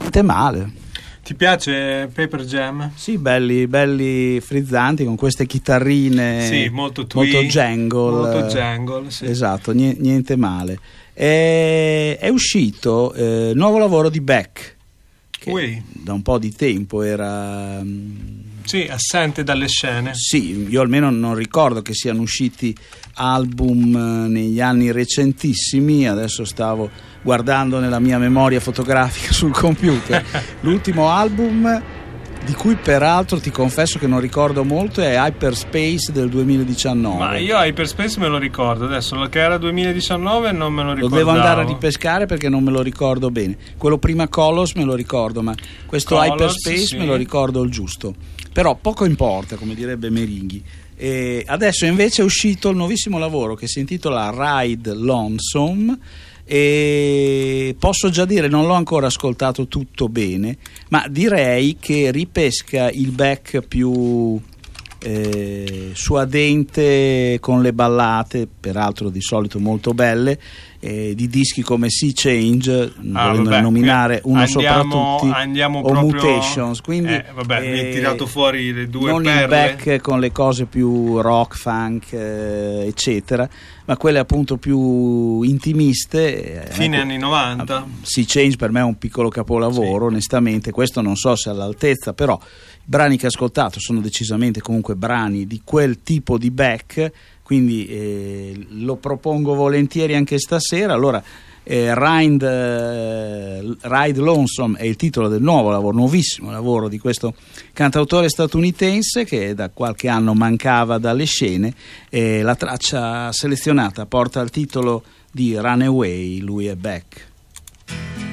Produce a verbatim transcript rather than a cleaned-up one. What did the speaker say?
niente male. Ti piace Paper Jam? Sì, belli, belli frizzanti con queste chitarrine, sì, molto, twee, molto jangle. Molto jangle, sì. Esatto, niente male. È, è uscito il eh, nuovo lavoro di Beck, che oui. da un po' di tempo era... Sì, assente dalle scene. Sì, io almeno non ricordo che siano usciti album negli anni recentissimi. Adesso stavo guardando nella mia memoria fotografica sul computer. L'ultimo album, di cui peraltro ti confesso che non ricordo molto, è Hyperspace del duemiladiciannove. Ma io Hyperspace me lo ricordo, adesso che era duemiladiciannove non me lo ricordavo. Lo devo andare a ripescare perché non me lo ricordo bene. Quello prima Colors me lo ricordo, ma questo Colors, Hyperspace sì. me lo ricordo il giusto. Però poco importa, come direbbe Meringhi. E adesso invece è uscito il nuovissimo lavoro che si intitola Ride Lonesome, e posso già dire, non l'ho ancora ascoltato tutto bene, ma direi che ripesca il Beck più eh, suadente, con le ballate, peraltro di solito molto belle, eh, di dischi come Sea Change, ah, volendo vabbè, nominare uno andiamo, soprattutto, andiamo o proprio, Mutations, quindi eh, vabbè, eh, mi hai tirato fuori le due non perle. il Beck con le cose più rock, funk, eh, eccetera, ma quelle appunto più intimiste. Fine ecco, anni novanta. Sea Change per me è un piccolo capolavoro, sì. onestamente, questo non so se è all'altezza, però i brani che ho ascoltato sono decisamente comunque brani di quel tipo di Beck, quindi eh, lo propongo volentieri anche stasera. Allora, eh, Ride, eh, Ride Lonesome è il titolo del nuovo lavoro, nuovissimo lavoro di questo cantautore statunitense che da qualche anno mancava dalle scene. Eh, la traccia selezionata porta il titolo di Runaway, lui è Beck.